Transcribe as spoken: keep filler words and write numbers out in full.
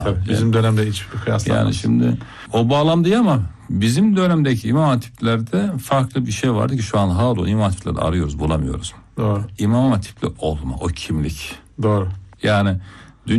Tabii, bizim dönemde hiç kıyaslanmaz. Yani şimdi o bağlam değil ama bizim dönemdeki imam hatiplerde farklı bir şey vardı ki şu an hala imam hatipleri arıyoruz, bulamıyoruz. Doğru. İmam hatipli olma, o kimlik. Doğru. Yani